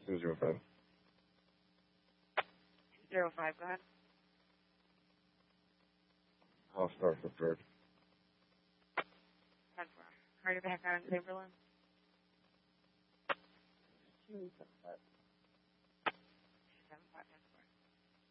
205. 205, go ahead. All-Star preferred. Confirm. Cardi back out in Chamberlain. 275. 275,